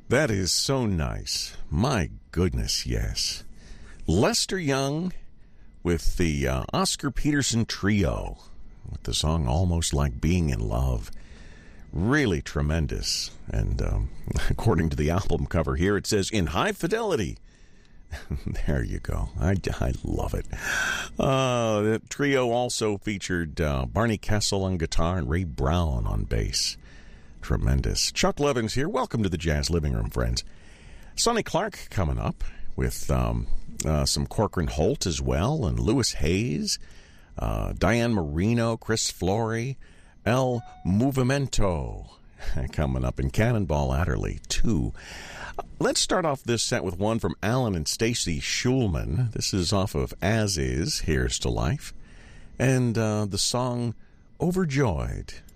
That is so nice. My goodness, yes. Lester Young with the Oscar Peterson Trio with the song Almost Like Being in Love. Really tremendous. And according to the album cover here, it says, in high fidelity. There you go. I love it. The trio also featured Barney Kessel on guitar and Ray Brown on bass. Tremendous. Chuck Levins here. Welcome to the Jazz Living Room, friends. Sonny Clark coming up with some Corcoran Holt as well, and Louis Hayes, Diane Marino, Chris Flory, El Movimento coming up, in Cannonball Adderley, too. Let's start off this set with one from Alan and Stacy Schulman. This is off of As Is, Here's to Life, and the song Overjoyed.